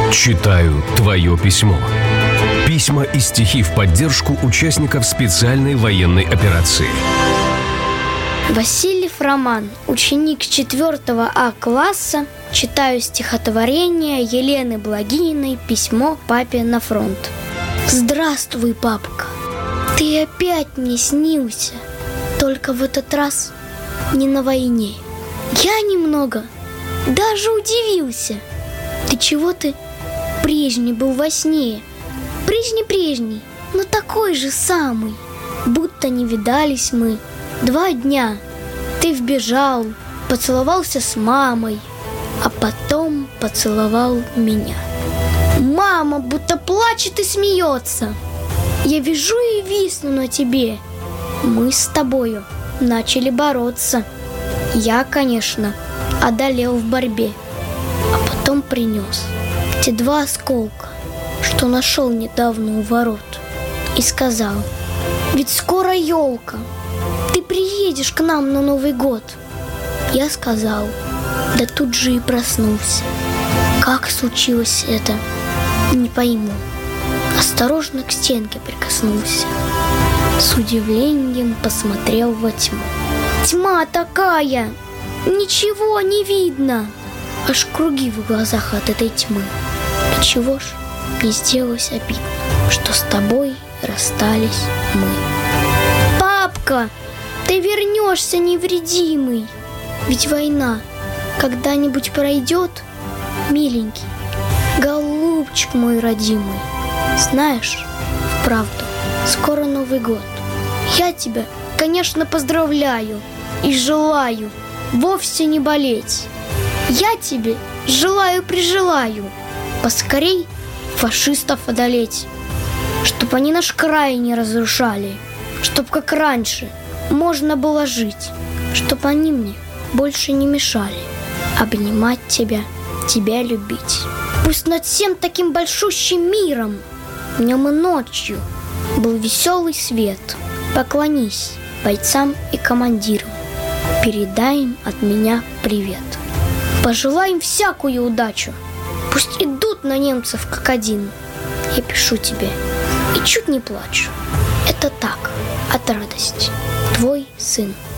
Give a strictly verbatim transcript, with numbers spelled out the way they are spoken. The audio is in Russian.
Читаю твое письмо. Письма и стихи в поддержку участников специальной военной операции. Васильев Роман, ученик четвертого А класса. Читаю стихотворение Елены Благининой «Письмо папе на фронт». Здравствуй, папка. Ты опять мне снился, только в этот раз не на войне. Я немного даже удивился. Ты чего ты прежний был во сне? Прежний-прежний, но такой же самый. Будто не видались мы два дня. Ты вбежал, поцеловался с мамой, а потом поцеловал меня. Мама будто плачет и смеется. Я вижу и висну на тебе. Мы с тобою начали бороться. Я, конечно, одолел в борьбе, а потом принес те два осколка, что нашел недавно у ворот, и сказал: ведь скоро елка, ты приедешь к нам на Новый год. Я сказал, да тут же и проснулся. Как случилось это, не пойму. Осторожно к стенке прикоснулся, с удивлением посмотрел во тьму. Тьма такая, ничего не видно, аж круги в глазах от этой тьмы. И чего ж не сделалось обидно, что с тобой расстались мы. Папка, ты вернешься невредимый, ведь война когда-нибудь пройдет, миленький, голубчик мой родимый. Знаешь, вправду, скоро Новый год. Я тебя, конечно, поздравляю и желаю вовсе не болеть. Я тебе желаю-прижелаю поскорей фашистов одолеть, чтоб они наш край не разрушали, чтоб, как раньше, можно было жить, чтоб они мне больше не мешали обнимать тебя, тебя любить. Пусть над всем таким большущим миром днем и ночью был веселый свет. Поклонись бойцам и командирам, передай им от меня привет. Пожелай им всякую удачу, пусть идут на немцев как один. Я пишу тебе и чуть не плачу. Это так, от радости. Твой сын.